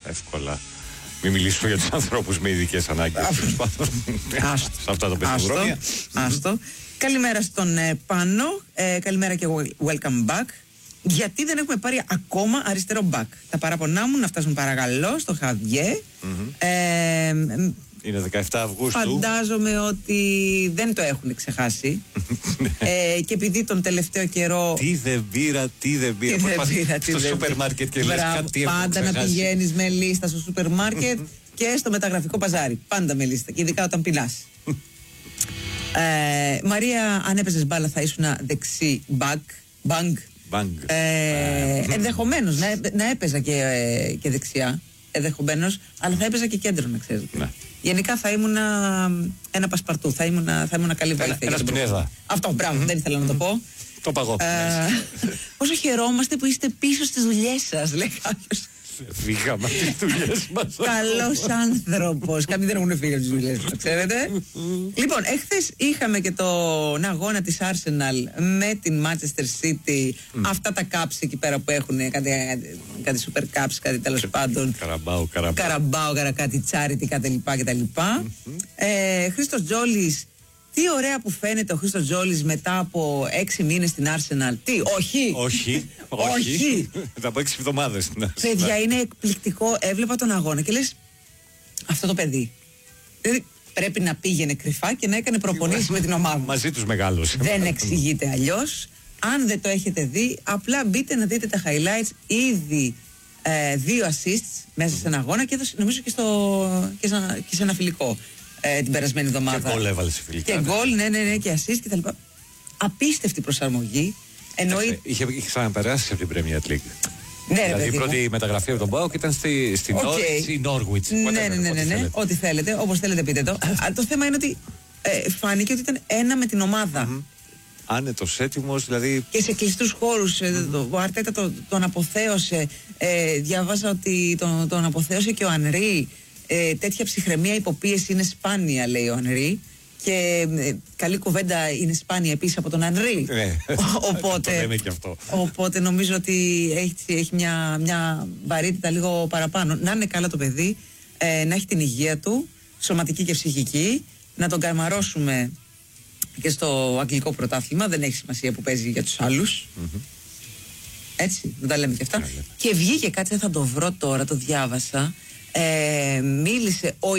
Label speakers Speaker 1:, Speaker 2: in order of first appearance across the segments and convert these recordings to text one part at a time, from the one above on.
Speaker 1: εύκολα. Μην μιλήσουμε για τους ανθρώπους με ειδικές ανάγκες. Σε αυτά τα παιχνίδια.
Speaker 2: Άστο. Καλημέρα στον Πάνο. Καλημέρα και welcome back. Γιατί δεν έχουμε πάρει ακόμα αριστερό back? Τα παράπονά μου να φτάσουν παρακαλώ στο Χαβιέ.
Speaker 1: Είναι 17 Αυγούστου.
Speaker 2: Φαντάζομαι ότι δεν το έχουν ξεχάσει. Και επειδή τον τελευταίο καιρό.
Speaker 1: Τι δεν πήρα. Στο σούπερ μάρκετ και λες κάτι έχω
Speaker 2: πάντα
Speaker 1: ξεχάσει.
Speaker 2: να πηγαίνεις με λίστα στο σούπερ μάρκετ και στο μεταγραφικό παζάρι. Πάντα με λίστα. Και ειδικά όταν πεινάς. Μαρία, αν έπαιζες μπάλα θα ήσουν δεξί μπανγκ. Ενδεχομένως να έπαιζα και δεξιά. Ενδεχομένως, αλλά θα έπαιζα και κέντρο, να ξέρετε.
Speaker 1: Ναι.
Speaker 2: Γενικά θα ήμουν ένα πασπαρτού. Θα ήμουν καλή βοήθεια.
Speaker 1: Ένα Σπινέδα.
Speaker 2: Αυτό, μπράβο, δεν ήθελα να το πω.
Speaker 1: Το παγώ.
Speaker 2: Πόσο χαιρόμαστε που είστε πίσω στις δουλειές σας, λέει κάποιος.
Speaker 1: Φύγαμε από τις δουλειές μας.
Speaker 2: Καλός άνθρωπος. Κάποιοι δεν έχουν φύγει από τις δουλειές μας, ξέρετε. Λοιπόν, εχθές είχαμε και τον αγώνα της Arsenal με την Manchester City. Αυτά τα cups εκεί πέρα που έχουν, κάτι super cups, κάτι τέλος πάντων. Καραμπάο, κάτι charity, κτλ. Χρήστος Τζόλης. Τι ωραία που φαίνεται ο Χρήστος Τζόλης μετά από 6 μήνες στην Arsenal. Τι, όχι.
Speaker 1: Μετά από 6 εβδομάδες.
Speaker 2: Παιδιά, είναι εκπληκτικό. Έβλεπα τον αγώνα και λες, αυτό το παιδί. Δηλαδή, πρέπει να πήγαινε κρυφά και να έκανε προπονήσεις με την ομάδα.
Speaker 1: Μαζί τους μεγάλους.
Speaker 2: Δεν εξηγείται αλλιώς. Αν δεν το έχετε δει, απλά μπείτε να δείτε τα highlights. Ήδη 2 assists μέσα σε ένα αγώνα και νομίζω και σε ένα φιλικό. Την περασμένη εβδομάδα.
Speaker 1: Και γκολ έβαλε σε φιλικά.
Speaker 2: Και γκολ, ναι, και assist και τα λοιπά. Απίστευτη προσαρμογή.
Speaker 1: Είχε ξαναπεράσει από την Premier League.
Speaker 2: Ναι,
Speaker 1: δηλαδή η πρώτη μεταγραφή από τον ΠΑΟΚ ήταν στην Νόρουιτς.
Speaker 2: Ναι. Ό,τι θέλετε, όπως θέλετε πείτε το. Το θέμα είναι ότι φάνηκε ότι ήταν ένα με την ομάδα.
Speaker 1: Άνετος, έτοιμος, δηλαδή.
Speaker 2: Και σε κλειστούς χώρους. Ο Αρτέτα τον αποθέωσε. Διάβαζα ότι τον αποθέωσε και ο Ανρί. Τέτοια ψυχραιμία υποπίεση είναι σπάνια, λέει ο Ανρί. Και καλή κουβέντα είναι σπάνια επίσης από τον Ανρί.
Speaker 1: Το λέμε και αυτό.
Speaker 2: Οπότε νομίζω ότι έχει μια βαρύτητα λίγο παραπάνω. Να είναι καλά το παιδί, να έχει την υγεία του, σωματική και ψυχική, να τον καρμαρώσουμε και στο αγγλικό πρωτάθλημα. Δεν έχει σημασία που παίζει για τους άλλους. Έτσι, δεν τα λέμε και αυτά. Και βγήκε κάτι, δεν θα το βρω τώρα, το διάβασα. Μίλησε ο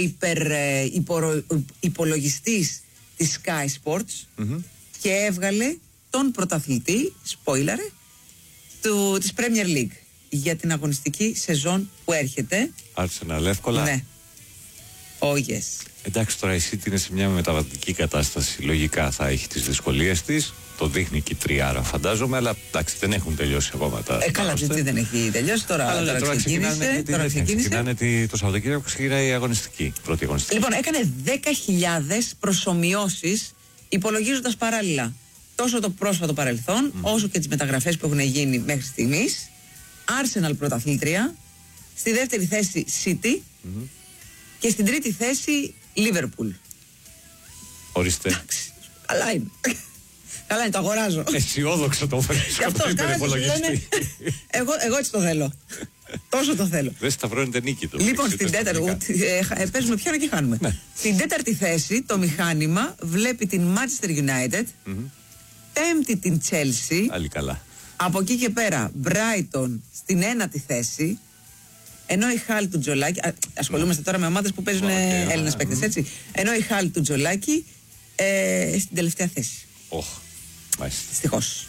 Speaker 2: υπολογιστής της Sky Sports και έβγαλε τον πρωταθλητή, spoiler, της Premier League για την αγωνιστική σεζόν που έρχεται.
Speaker 1: Arsenal εύκολα.
Speaker 2: Ναι. Oh yes.
Speaker 1: Εντάξει, τώρα η City είναι σε μια μεταβατική κατάσταση. Λογικά θα έχει τις δυσκολίες της. Το δείχνει και η τριάρα, φαντάζομαι, αλλά εντάξει, δεν έχουν τελειώσει ακόμα τα.
Speaker 2: Καλά, γιατί δεν έχει τελειώσει. Τώρα ξεκίνησε.
Speaker 1: Ξεκινάνε το Σαββατοκύριακο, ξεκινάει η αγωνιστική. Πρώτη αγωνιστική.
Speaker 2: Λοιπόν, έκανε 10.000 προσομοιώσεις υπολογίζοντας παράλληλα τόσο το πρόσφατο παρελθόν, όσο και τις μεταγραφές που έχουν γίνει μέχρι στιγμής. Arsenal πρωταθλήτρια. Στη δεύτερη θέση City. Και στην τρίτη θέση Liverpool.
Speaker 1: Ορίστε.
Speaker 2: Καλά είναι. Καλά είναι, το αγοράζω.
Speaker 1: Αισιόδοξο το βρίσκω τον υπολογιστή.
Speaker 2: Εγώ έτσι το θέλω. Τόσο το θέλω.
Speaker 1: Δεν σταυρώνεται νίκη του.
Speaker 2: Λοιπόν, στην τέταρτη. Παίζουμε πιάνο και χάνουμε. Στην τέταρτη θέση το μηχάνημα βλέπει την Manchester United. Πέμπτη την Chelsea.
Speaker 1: Άλλη καλά.
Speaker 2: Από εκεί και πέρα Brighton στην ένατη θέση. Ενώ η Χάλ του Τζολάκη. Ασχολούμαστε τώρα με ομάδες που παίζουν Έλληνες παίκτες, έτσι. Ενώ η Χάλ του Τζολάκη στην τελευταία θέση.
Speaker 1: Μάλιστα.
Speaker 2: Δυστυχώς.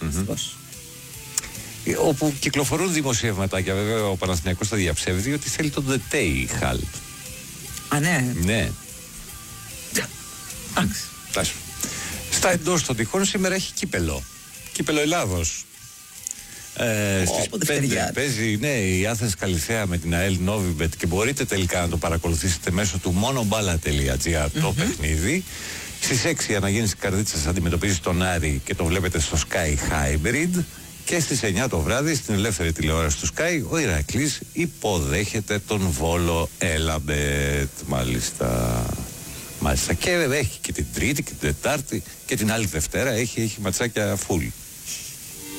Speaker 1: Όπου κυκλοφορούν δημοσιεύματάκια, βέβαια ο Παναθηναϊκός τα διαψεύδει, ότι θέλει τον Ντετέι η Χάλ.
Speaker 2: Α, ναι.
Speaker 1: Ναι.
Speaker 2: Εντάξει.
Speaker 1: Στα εντός των τυχών σήμερα έχει κύπελο. Κύπελο Ελλάδος. Στις 5 παίζει η Άθενς Καλιθέα με την ΑΕΛ Νόβιμπετ και μπορείτε τελικά να το παρακολουθήσετε μέσω του monoballah.gr το παιχνίδι. Στις 6 η Αναγέννηση Καρδίτσας αντιμετωπίζει τον Άρη και το βλέπετε στο Sky Hybrid. Και στις 9 το βράδυ στην ελεύθερη τηλεόραση του Sky ο Ηρακλής υποδέχεται τον Βόλο Έλαμπετ. Μάλιστα. Και έχει και την Τρίτη και την Τετάρτη και την άλλη Δευτέρα έχει ματσάκια full.